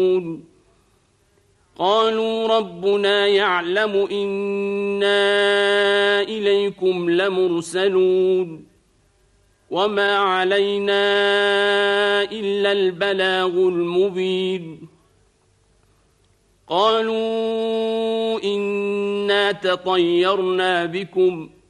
قالوا ربنا يعلم إنا إليكم لمرسلون وما علينا إلا البلاغ المبين قالوا إنا تطيرنا بكم